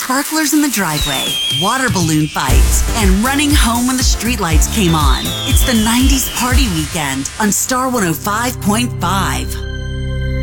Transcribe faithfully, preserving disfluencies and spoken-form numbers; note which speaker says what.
Speaker 1: sparklers in the driveway, water balloon fights, and running home when the streetlights came on. It's the nineties party weekend on Star one oh five point five.